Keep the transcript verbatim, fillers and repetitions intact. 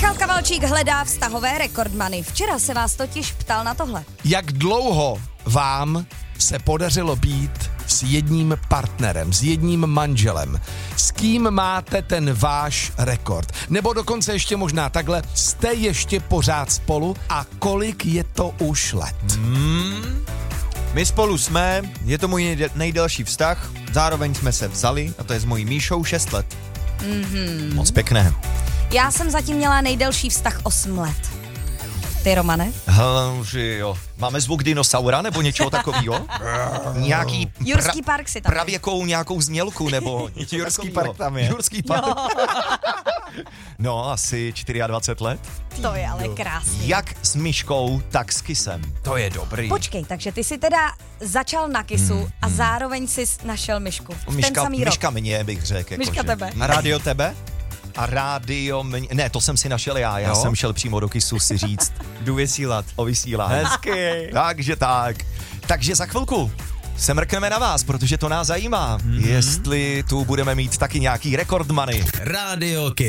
Michal Kavalčík hledá vztahové rekordmany. Včera se vás totiž ptal na tohle. Jak dlouho vám se podařilo být s jedním partnerem, s jedním manželem? S kým máte ten váš rekord? Nebo dokonce ještě možná takhle, jste ještě pořád spolu a kolik je to už let? Hmm. My spolu jsme, je to můj nejdelší vztah, zároveň jsme se vzali a to je s mojí Míšou šest let. Mm-hmm. Moc pěkné. Já jsem zatím měla nejdelší vztah osm let. Ty, Romane? Hele, že jo. Máme zvuk dinosaura nebo něčeho takového? Nějaký Jurský park si tam. pravěkou nějakou znělku nebo něco Jurský takovýho. park tam je. Jurský park. No, asi dvacet čtyři let. To je ale krásný. Jak s Myškou, tak s Kisem. To je dobrý. Počkej, takže ty jsi teda začal na Kisu hmm, a zároveň jsi našel Myšku. V Myška, ten samý Myška rok. mě, bych řekl. Myška jako, tebe. A rádio tebe? A rádio mě... Ne, to jsem si našel já. Já Jo? jsem šel přímo do Kisu si říct. Jdu vysílat. O vysílání. Hezky. Takže tak. Takže za chvilku se mrkneme na vás, protože to nás zajímá. Mm-hmm. Jestli tu budeme mít taky nějaký rekordmany. Rádio Kiss.